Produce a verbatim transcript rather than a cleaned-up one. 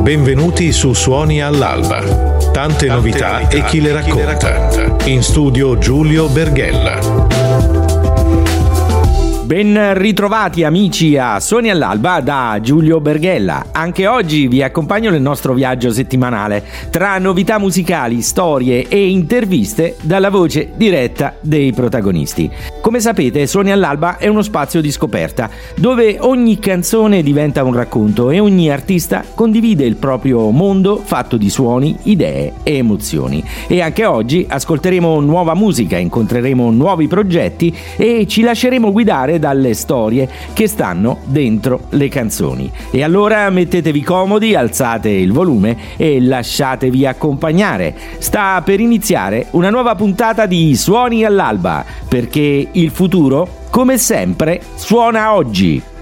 Benvenuti su Suoni all'Alba. Tante, Tante novità, novità e chi le racconta. In studio Giulio Berghella. Ben ritrovati amici a Suoni all'Alba da Giulio Berghella. Anche oggi vi accompagno nel nostro viaggio settimanale tra novità musicali, storie e interviste dalla voce diretta dei protagonisti. Come sapete, Suoni all'Alba è uno spazio di scoperta dove ogni canzone diventa un racconto e ogni artista condivide il proprio mondo fatto di suoni, idee e emozioni. E anche oggi ascolteremo nuova musica, incontreremo nuovi progetti e ci lasceremo guidare dalle storie che stanno dentro le canzoni. E allora mettetevi comodi, alzate il volume e lasciatevi accompagnare. Sta per iniziare una nuova puntata di Suoni all'Alba, perché il futuro, come sempre, suona oggi.